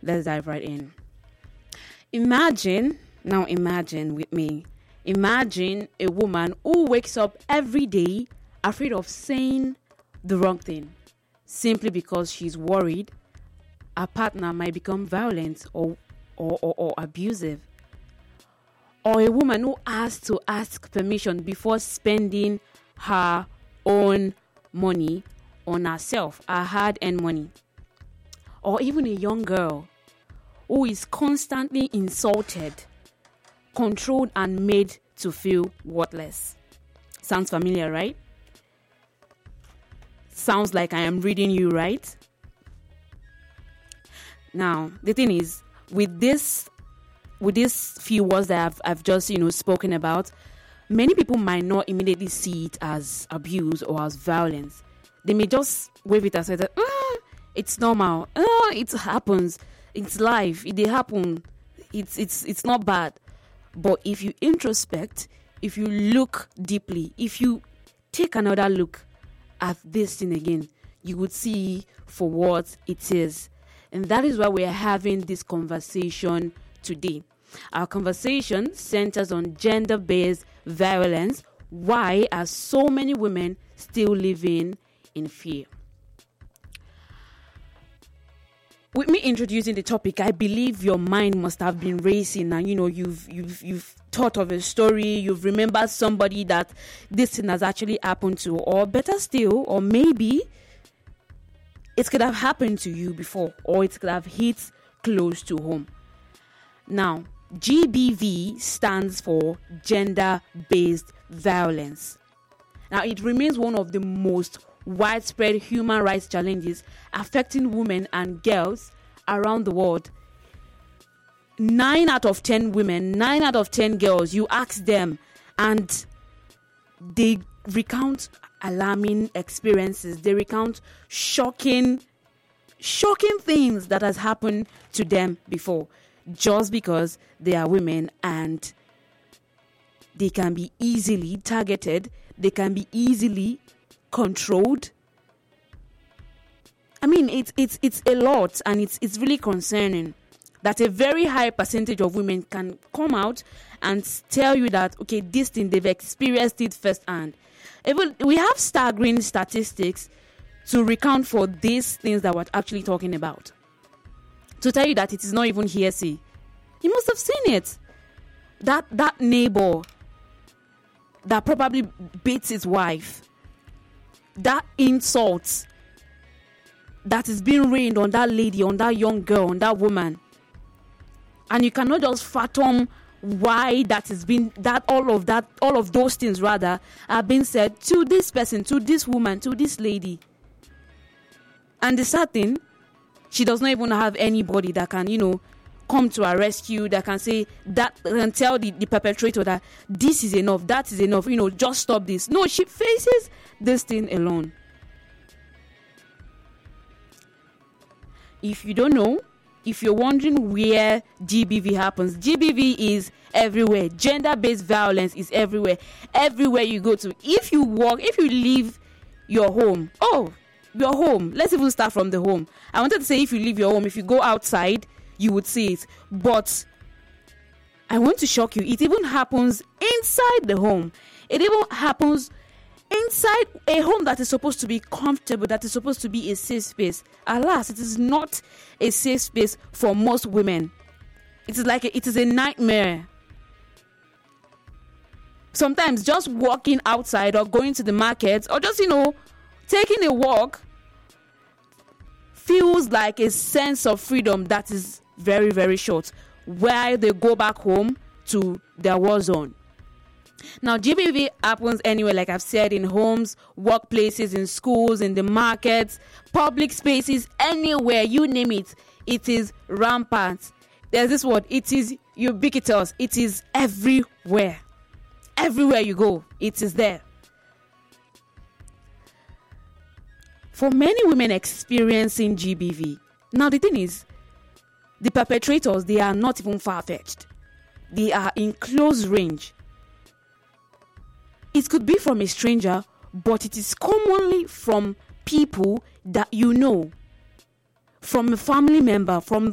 let's dive right in. Imagine with me. Imagine a woman who wakes up every day afraid of saying the wrong thing simply because she's worried her partner might become violent or abusive. Or a woman who has to ask permission before spending her own money on herself, her hard-earned money. Or even a young girl who is constantly insulted, controlled, and made to feel worthless. Sounds familiar, right? Sounds like I am reading you, right? Now, the thing is, with these few words that I've just spoken about, many people might not immediately see it as abuse or as violence. They may just wave it aside. It's normal. It happens. It's life. It happen. It's not bad. But if you introspect, if you look deeply, if you take another look at this thing again, you would see for what it is. And that is why we're having this conversation today. Our conversation centers on gender-based violence. Why are so many women still living in fear? With me introducing the topic, I believe your mind must have been racing, and you've thought of a story, you've remembered somebody that this thing has actually happened to, or better still, or maybe it could have happened to you before, or it could have hit close to home. Now, GBV stands for gender-based violence. Now, it remains one of the most widespread human rights challenges affecting women and girls around the world. 9 out of 10 women, 9 out of 10 girls, you ask them and they recount alarming experiences. They recount shocking things that has happened to them before, just because they are women and they can be easily targeted. They can be easily controlled. I mean, it's a lot, and it's really concerning that a very high percentage of women can come out and tell you that, okay, this thing, they've experienced it firsthand. Even we have staggering statistics to recount for these things that we're actually talking about, to tell you that it is not even hearsay. You must have seen it. That neighbor that probably beats his wife, that insult that is being rained on that lady, on that young girl, on that woman, and you cannot just fathom why that has been, that all of those things rather are being said to this person, to this woman, to this lady. And the sad thing, she does not even have anybody that can come to her rescue, that can say that, and tell the perpetrator that this is enough, that is enough, just stop this. No, she faces this thing alone. If you don't know, if you're wondering where GBV happens, GBV is everywhere. Gender-based violence is everywhere. Everywhere you go to. If you leave your home, your home, let's even start from the home. I wanted to say if you leave your home, if you go outside, you would see it. But I want to shock you. It even happens inside the home. It even happens inside a home that is supposed to be comfortable, that is supposed to be a safe space. Alas, it is not a safe space for most women. It is a nightmare. Sometimes just walking outside or going to the market or just, taking a walk feels like a sense of freedom that is very, very short, while they go back home to their war zone. Now, GBV happens anywhere, like I've said, in homes, workplaces, in schools, in the markets, public spaces, anywhere, you name it. It is rampant. There's this word, it is ubiquitous. It is everywhere. Everywhere you go, it is there. For many women experiencing GBV, now the thing is, the perpetrators, they are not even far-fetched. They are in close range. It could be from a stranger, but it is commonly from people that you know, from a family member, from